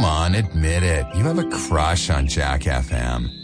Come on, admit it. You have a crush on Jack FM.